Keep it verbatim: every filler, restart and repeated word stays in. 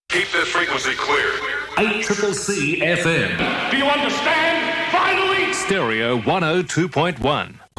Keep this frequency clear. eight C C F M. Do you understand? Finally! Stereo one oh two point one.